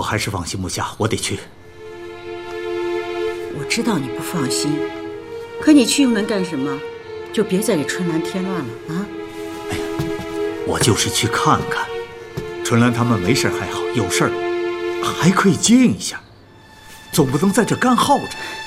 还是放心不下，我得去。 我知道你不放心，可你去又能干什么？就别再给春兰添乱了啊！ 哎呀，我就是去看看，春兰他们没事还好，有事还可以接应一下，总不能在这干耗着。